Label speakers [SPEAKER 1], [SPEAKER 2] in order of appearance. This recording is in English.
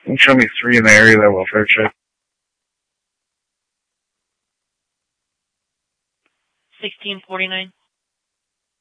[SPEAKER 1] Can you show me 3 in the area that welfare check?
[SPEAKER 2] 1649.